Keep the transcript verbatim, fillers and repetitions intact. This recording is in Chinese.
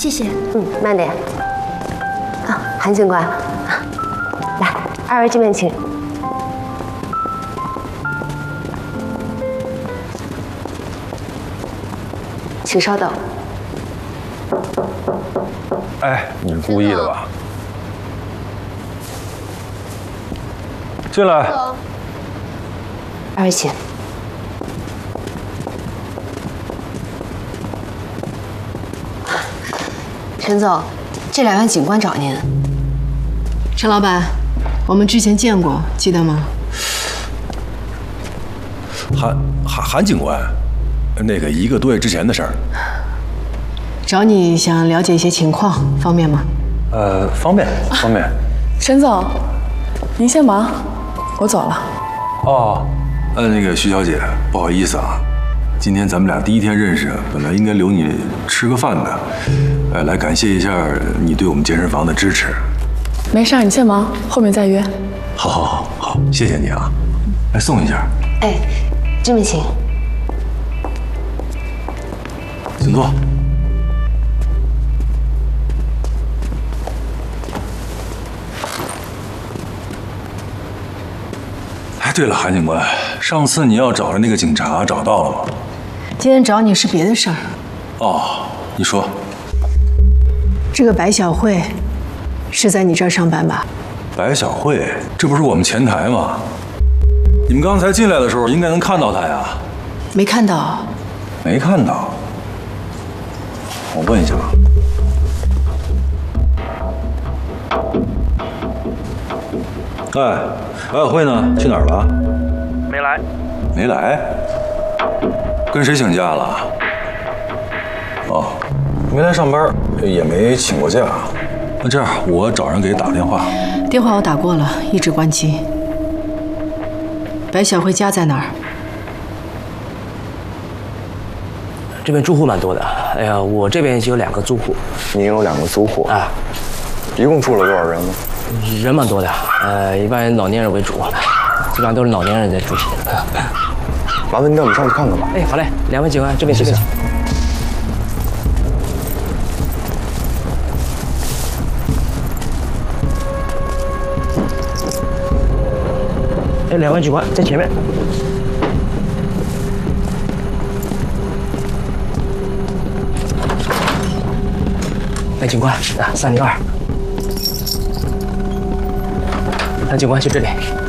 谢谢。 嗯，慢点。啊，韩警官，来，二位这边请。请稍等。 哎，你是故意的吧？进来。 二位请。陈总，这两位警官找您。 陈老板，我们之前见过，记得吗？ 韩韩韩警官，那个一个多月之前的事儿。 找你想了解一些情况，方便吗？ 呃，方便，方便。 陈总，您先忙，我走了。 哦，呃，那个徐小姐，不好意思啊，今天咱们俩第一天认识，本来应该留你吃个饭的，呃，来感谢一下你对我们健身房的支持。 没事，你先忙，后面再约。 好，好，好，好，谢谢你啊，来送一下。 哎，这边请。 请坐。哎，对了，韩警官，上次你要找的那个警察找到了吗？ 今天找你是别的事儿。 哦，你说。 这个白小慧是在你这儿上班吧？ 白小慧，这不是我们前台吗？你们刚才进来的时候应该能看到她呀。 没看到。 没看到。我问一下啊。哎，白小慧呢？去哪儿了？ 没来。 没来？跟谁请假了？哦，没来上班，也没请过假。那这样，我找人给打电话。 电话我打过了，一直关机。白小慧家在哪儿？ 这边住户蛮多的。哎呀，我这边就有两个租户。 您有两个租户啊？ 一共住了多少人呢？ 人蛮多的，呃，一般老年人为主，基本上都是老年人在住。 麻烦您带我们上去看看吧。 哎，好嘞，两位警官这边这边请。哎，两位警官在前面。哎，警官啊，三零二。那警官就这里。